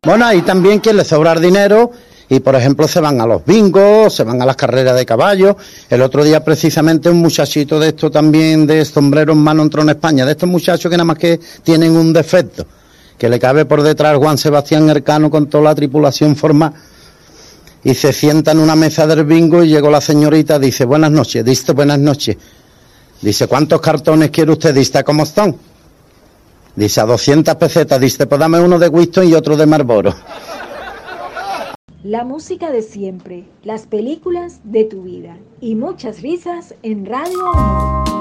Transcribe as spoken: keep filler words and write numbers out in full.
Bueno, ahí también quien le sobra el dinero y, por ejemplo, se van a los bingos, se van a las carreras de caballos. El otro día, precisamente, un muchachito de esto también, de sombrero en mano, entró en España, de estos muchachos que nada más que tienen un defecto, que le cabe por detrás Juan Sebastián Elcano con toda la tripulación formada, y se sienta en una mesa del bingo y llegó la señorita, dice, buenas noches, dice, buenas noches. Dice, ¿cuántos cartones quiere usted? Dice, ¿cómo están? Dice, a doscientas pesetas. Dice, pues dame uno de Winston y otro de Marlboro. La música de siempre, las películas de tu vida y muchas risas en Radio Amor.